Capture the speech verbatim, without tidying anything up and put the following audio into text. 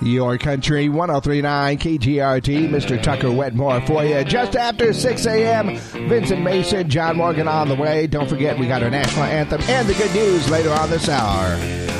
Your Country one oh three point nine K G R T, Mister Tucker Wetmore for you. Just after six a.m., Vincent Mason, John Morgan on the way. Don't forget, we got our national anthem and the good news later on this hour.